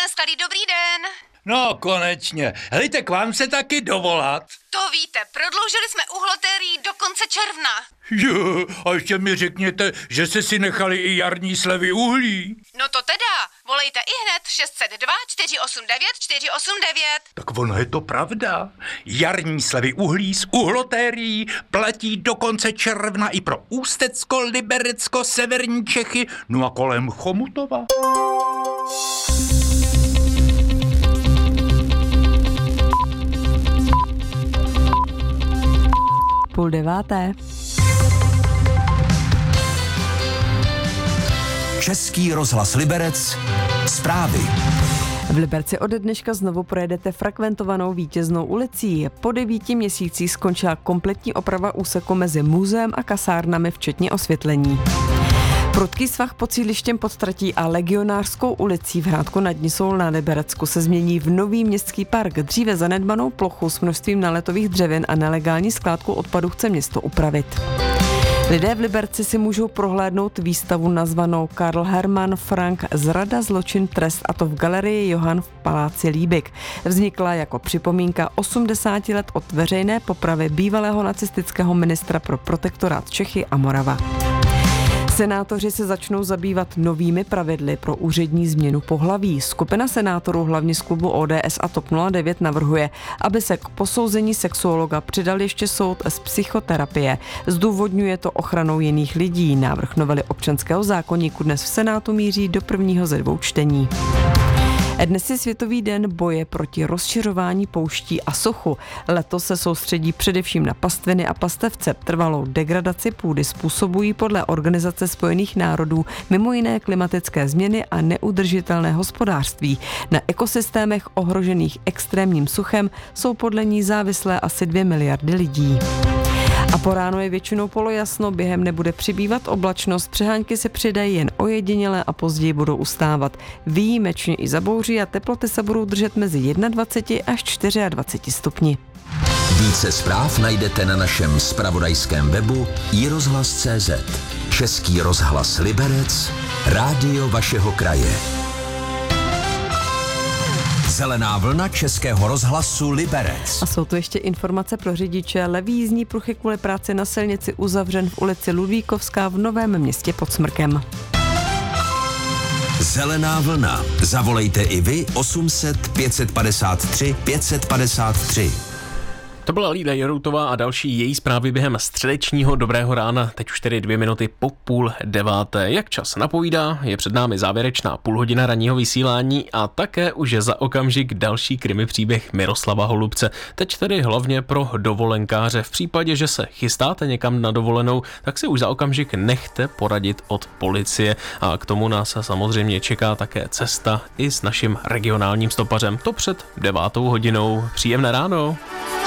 Naschledaný, dobrý den. No, konečně. Helejte, k vám se taky dovolat. To víte, prodloužili jsme uhlotérií do konce června. Jo, a ještě mi řekněte, že jste si nechali i jarní slevy uhlí. No to teda, volejte ihned 602 489 489. Tak ono je to pravda. Jarní slevy uhlí z uhlotérií platí do konce června i pro Ústecko, Liberecko, severní Čechy, no a kolem Chomutova. Půl deváté. Český rozhlas Liberec. Zprávy. V Liberci ode dneška znovu projedete frekventovanou Vítěznou ulicí. Po 9 měsících skončila kompletní oprava úseku mezi muzeem a kasárnami, včetně osvětlení. Prudký svah pod sídlištěm Podtratí a Legionářskou ulicí v Hrádku nad Nisou na Liberecku se změní v nový městský park. Dříve zanedbanou plochu s množstvím naletových dřevin a nelegální skládku odpadu chce město upravit. Lidé v Liberci si můžou prohlédnout výstavu nazvanou Karl Hermann Frank Zrada, zločin, trest, a to v galerii Johann v paláci Liebig. Vznikla jako připomínka 80 let od veřejné popravy bývalého nacistického ministra pro protektorát Čechy a Morava. Senátoři se začnou zabývat novými pravidly pro úřední změnu pohlaví. Skupina senátorů hlavně z klubu ODS a TOP 09 navrhuje, aby se k posouzení sexuologa přidal ještě soud z psychoterapie. Zdůvodňuje to ochranou jiných lidí. Návrh novely občanského zákoníku dnes v Senátu míří do prvního ze 2 čtení. Dnes je Světový den boje proti rozšiřování pouští a suchu. Letos se soustředí především na pastviny a pastevce. Trvalou degradaci půdy způsobují podle Organizace spojených národů mimo jiné klimatické změny a neudržitelné hospodářství. Na ekosystémech ohrožených extrémním suchem jsou podle ní závislé asi 2 miliardy lidí. A po ránu je většinou polojasno, během nebude přibývat oblačnost, přehánky se přidají jen ojediněle a později budou ustávat. Výjimečně i zabouří a teploty se budou držet mezi 21 až 24 stupni. Více zpráv najdete na našem zpravodajském webu iRozhlas.cz. Český rozhlas Liberec, rádio vašeho kraje. Zelená vlna Českého rozhlasu Liberec. A jsou tu ještě informace pro řidiče. Levý jízdní pruh je kvůli práci na silnici uzavřen v ulici Ludvíkovská v Novém Městě pod Smrkem. Zelená vlna. Zavolejte i vy 800 553 553. To byla Lída Jeroutová a další její zprávy během středečního dobrého rána, teď už tedy 2 minuty po 8:30. Jak čas napovídá, je před námi závěrečná půlhodina ranního vysílání a také už je za okamžik další krimi příběh Miroslava Holubce. Teď tedy hlavně pro dovolenkáře. V případě, že se chystáte někam na dovolenou, tak si už za okamžik nechte poradit od policie a k tomu nás samozřejmě čeká také cesta i s naším regionálním stopařem. To před 9 hodinou. Příjemné ráno.